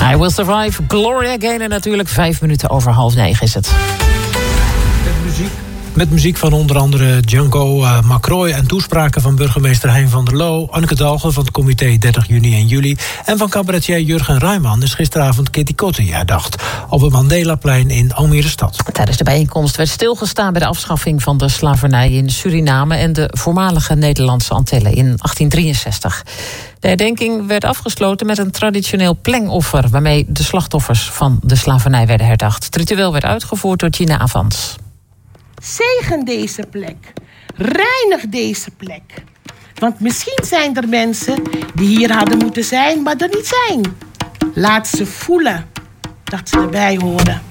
I Will Survive, Gloria Gaynor natuurlijk. 5 minuten over 8:30 is het. Met muziek van onder andere Django Macroy en toespraken van burgemeester Hein van der Loo, Anneke Dalgen van het comité 30 juni en juli en van cabaretier Jurgen Rijman is gisteravond Kitty Kotti herdacht op het Mandelaplein in Almere stad. Tijdens de bijeenkomst werd stilgestaan bij de afschaffing van de slavernij in Suriname en de voormalige Nederlandse Antillen in 1863. De herdenking werd afgesloten met een traditioneel plengoffer waarmee de slachtoffers van de slavernij werden herdacht. Het ritueel werd uitgevoerd door Gina Avans. Zegen deze plek. Reinig deze plek. Want misschien zijn er mensen die hier hadden moeten zijn, maar er niet zijn. Laat ze voelen dat ze erbij horen.